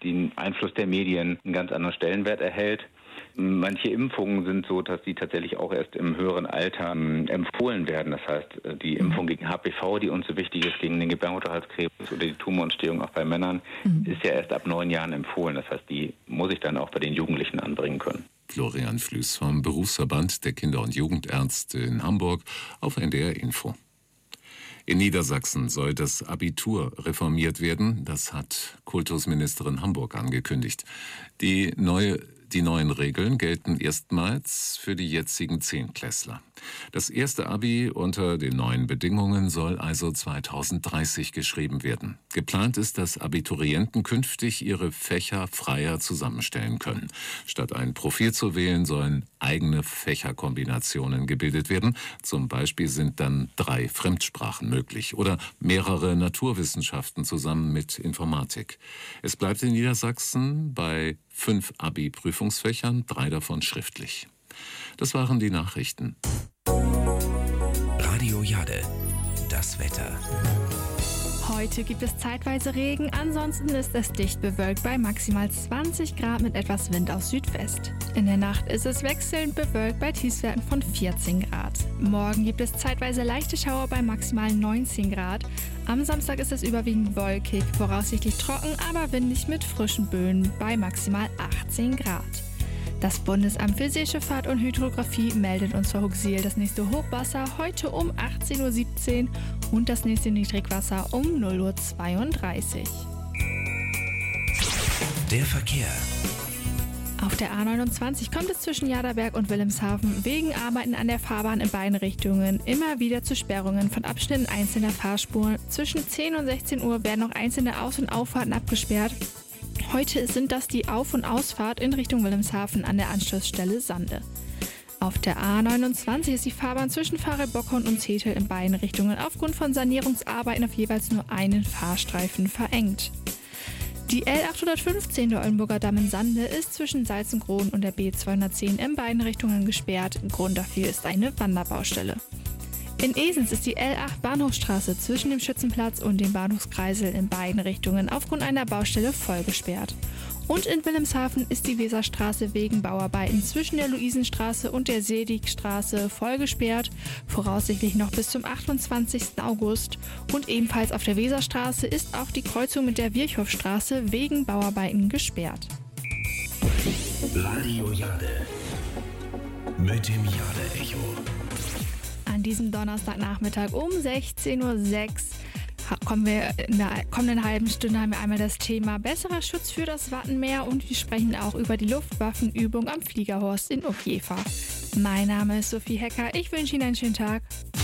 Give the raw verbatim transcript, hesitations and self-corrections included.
den Einfluss der Medien einen ganz anderen Stellenwert erhält. Manche Impfungen sind so, dass die tatsächlich auch erst im höheren Alter ähm, empfohlen werden. Das heißt, die Impfung gegen H P V, die uns so wichtig ist, gegen den Gebärmutterhalskrebs oder die Tumorentstehung auch bei Männern, mhm. ist ja erst ab neun Jahren empfohlen. Das heißt, die muss ich dann auch bei den Jugendlichen anbringen können. Florian Flüß vom Berufsverband der Kinder- und Jugendärzte in Hamburg auf N D R Info. In Niedersachsen soll das Abitur reformiert werden. Das hat Kultusministerin Hamburg angekündigt. Die neue Die neuen Regeln gelten erstmals für die jetzigen Zehntklässler. Das erste Abi unter den neuen Bedingungen soll also zweitausenddreißig geschrieben werden. Geplant ist, dass Abiturienten künftig ihre Fächer freier zusammenstellen können. Statt ein Profil zu wählen, sollen eigene Fächerkombinationen gebildet werden. Zum Beispiel sind dann drei Fremdsprachen möglich oder mehrere Naturwissenschaften zusammen mit Informatik. Es bleibt in Niedersachsen bei fünf Abi-Prüfungsfächern, drei davon schriftlich. Das waren die Nachrichten. Radio Jade, das Wetter. Heute gibt es zeitweise Regen, ansonsten ist es dicht bewölkt bei maximal zwanzig Grad mit etwas Wind aus Südwest. In der Nacht ist es wechselnd bewölkt bei Tiefstwerten von vierzehn Grad. Morgen gibt es zeitweise leichte Schauer bei maximal neunzehn Grad. Am Samstag ist es überwiegend wolkig, voraussichtlich trocken, aber windig mit frischen Böen bei maximal achtzehn Grad. Das Bundesamt für Seeschifffahrt und Hydrographie meldet uns vor Huxil das nächste Hochwasser heute um achtzehn Uhr siebzehn und das nächste Niedrigwasser um null Uhr zweiunddreißig. Der Verkehr. Auf der A neunundzwanzig kommt es zwischen Jaderberg und Wilhelmshaven wegen Arbeiten an der Fahrbahn in beiden Richtungen immer wieder zu Sperrungen von Abschnitten einzelner Fahrspuren. Zwischen zehn und sechzehn Uhr werden noch einzelne Aus- und Auffahrten abgesperrt. Heute sind das die Auf- und Ausfahrt in Richtung Wilhelmshaven an der Anschlussstelle Sande. Auf der A neunundzwanzig ist die Fahrbahn zwischen Pfarre-Bockhorn und Zetel in beiden Richtungen aufgrund von Sanierungsarbeiten auf jeweils nur einen Fahrstreifen verengt. Die L achthundertfünfzehn der Oldenburger Damm in Sande ist zwischen Salzengroden und der B zweihundertzehn in beiden Richtungen gesperrt. Grund dafür ist eine Wanderbaustelle. In Esens ist die L acht Bahnhofsstraße zwischen dem Schützenplatz und dem Bahnhofskreisel in beiden Richtungen aufgrund einer Baustelle voll gesperrt. Und in Wilhelmshaven ist die Weserstraße wegen Bauarbeiten zwischen der Luisenstraße und der Seligstraße voll gesperrt, voraussichtlich noch bis zum achtundzwanzigsten August. Und ebenfalls auf der Weserstraße ist auch die Kreuzung mit der Virchowstraße wegen Bauarbeiten gesperrt. Radio Jade mit dem Jade-Echo. An diesem Donnerstagnachmittag um sechzehn Uhr sechs kommen wir in der kommenden halben Stunde haben wir einmal das Thema besserer Schutz für das Wattenmeer und wir sprechen auch über die Luftwaffenübung am Fliegerhorst in Ogjefa. Mein Name ist Sophie Hecker, ich wünsche Ihnen einen schönen Tag.